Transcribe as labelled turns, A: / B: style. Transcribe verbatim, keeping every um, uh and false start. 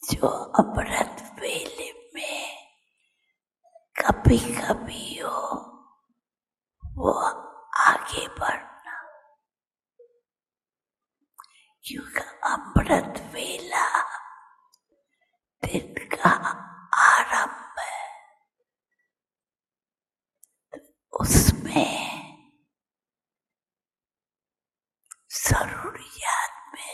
A: जो अमृत वेले में कभी कभी हो वो आगे बढ़ना, क्योंकि अमृत वेला दिन का आरंभ है। उस